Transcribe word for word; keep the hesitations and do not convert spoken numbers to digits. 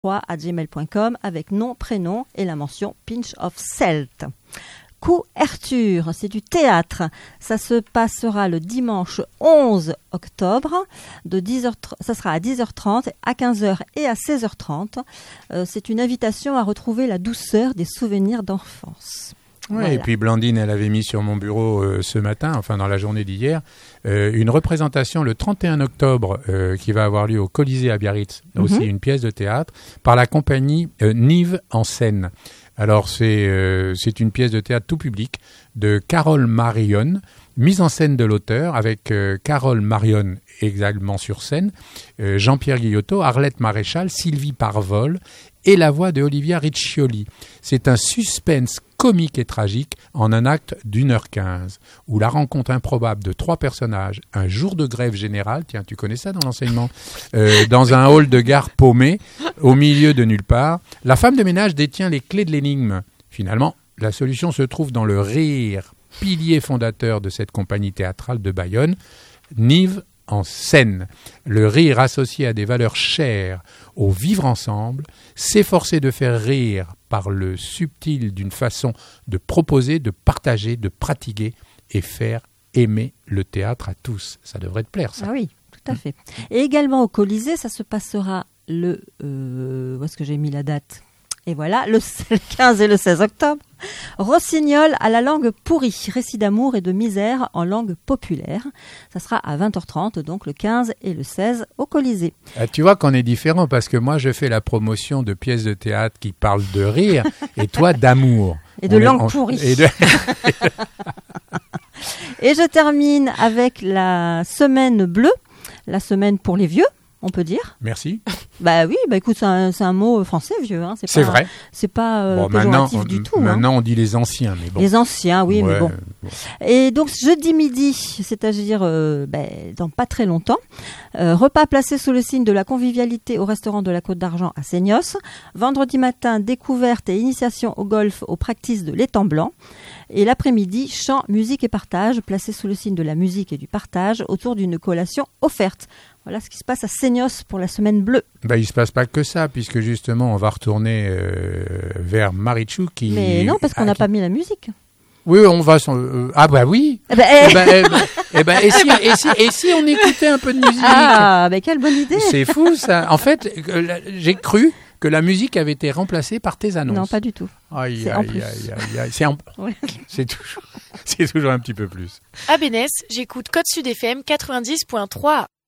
arobase gmail point com avec nom, prénom et la mention Pinch of Celt. Couverture, c'est du théâtre. Ça se passera le dimanche onze octobre. De dix heures, ça sera à dix heures trente, à quinze heures et à seize heures trente. Euh, c'est une invitation à retrouver la douceur des souvenirs d'enfance. Oui, Voilà. Et puis Blandine, elle avait mis sur mon bureau euh, ce matin, enfin dans la journée d'hier, euh, une représentation le trente et un octobre euh, qui va avoir lieu au Colisée à Biarritz, mm-hmm. aussi une pièce de théâtre, par la compagnie euh, Nive en scène. Alors c'est, euh, c'est une pièce de théâtre tout public de Carole Marion, mise en scène de l'auteur avec euh, Carole Marion également sur scène, euh, Jean-Pierre Guillotot, Arlette Maréchal, Sylvie Parvol et la voix de Olivia Riccioli. C'est un suspense comique et tragique en un acte d'une heure quinze, où la rencontre improbable de trois personnages, un jour de grève générale, tiens, tu connais ça dans l'enseignement, euh, dans un hall de gare paumé, au milieu de nulle part, la femme de ménage détient les clés de l'énigme. Finalement, la solution se trouve dans le rire, pilier fondateur de cette compagnie théâtrale de Bayonne, Nive en scène. Le rire associé à des valeurs chères au vivre ensemble, s'efforcer de faire rire par le subtil d'une façon de proposer, de partager, de pratiquer et faire aimer le théâtre à tous. Ça devrait te plaire, ça. Ah oui, tout à fait. Et également au Colisée, ça se passera le... Euh, où est-ce que j'ai mis la date ? Et voilà, le quinze et le seize octobre. Rossignol à la langue pourrie, récit d'amour et de misère en langue populaire. Ça sera à vingt heures trente, donc le quinze et le seize au Colisée. Ah, tu vois qu'on est différent parce que moi je fais la promotion de pièces de théâtre qui parlent de rire et toi d'amour. Et de on langue est, on, pourrie. Et, de... Et je termine avec la semaine bleue, la semaine pour les vieux. On peut dire. Merci. Bah oui, bah écoute, c'est un, c'est un mot français vieux. Hein. C'est, c'est pas, vrai. C'est pas euh, bon, péjoratif maintenant, du tout. Maintenant, hein. on dit les anciens, mais bon. Les anciens, oui, ouais, mais bon. bon. Et donc, jeudi midi, c'est-à-dire euh, bah, dans pas très longtemps, euh, repas placé sous le signe de la convivialité au restaurant de la Côte d'Argent à Seignos. Vendredi matin, découverte et initiation au golf aux practices de l'étang blanc. Et l'après-midi, chant, musique et partage, placé sous le signe de la musique et du partage autour d'une collation offerte. Voilà ce qui se passe à Seignos pour la semaine bleue. Bah, il ne se passe pas que ça, puisque justement, on va retourner euh, vers Marichou qui... Mais non, parce qu'on n'a ah, pas mis la musique. Oui, on va... Son... Euh, ah bah oui eh ben, eh... Eh ben, eh ben, eh ben, et, si, et, si, et si on écoutait un peu de musique? Ah, ben quelle bonne idée. C'est fou, ça. En fait, euh, j'ai cru que la musique avait été remplacée par tes annonces. Non, pas du tout. Aïe, c'est aïe, en plus. aïe, aïe, aïe. C'est, en... ouais. c'est, toujours... c'est toujours un petit peu plus. À Bénès, j'écoute Côte Sud F M quatre-vingt-dix point trois.